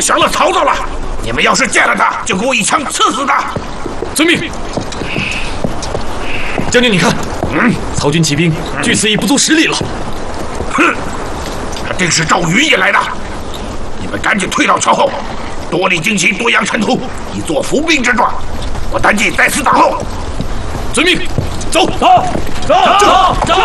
降了曹操了。你们要是见了他，就给我一枪刺死他。 遵命。将军，你看，曹军骑兵距此已不足10里了。 哼，他定是赵云引来的。你们赶紧退到桥后，多立旌旗，多扬尘土，以作伏兵之状。我单骑在此等候。 遵命。走。 走。